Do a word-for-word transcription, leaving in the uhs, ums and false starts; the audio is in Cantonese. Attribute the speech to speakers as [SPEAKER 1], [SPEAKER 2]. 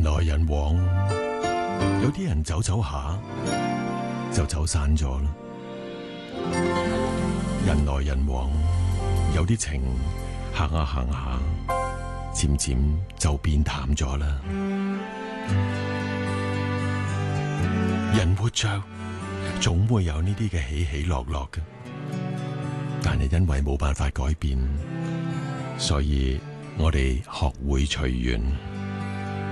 [SPEAKER 1] 來人往，有啲人走走下就走散咗啦。人來人往，有啲情行下行下，漸漸就變淡咗啦。人活着，總會有呢啲嘅起起落落嘅，但係因為冇辦法改變，所以我哋學會隨緣。